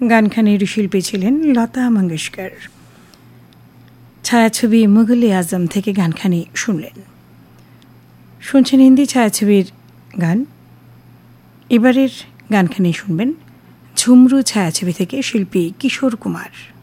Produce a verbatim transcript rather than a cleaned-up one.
গানখানির শিল্পী ছিলেন লতা মঙ্গেশকর। ছায়াছবি মুঘল-ই আজম থেকে গানখানি শুনলেন। শুনছেন হিন্দি ছায়াছবির গান। এবারের গানখানি শুনবেন ঝুমরু ছায়াছবি থেকে, শিল্পী কিশোর কুমার।